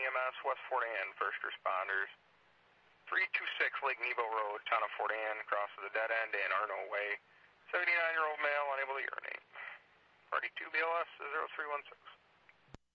EMS, West Fort Ann, first responders. 326 Lake Nebo Road, town of Fort Ann, crosses the dead end in Arno Way. 79-year-old male, unable to urinate. Party 2 BLS 0316.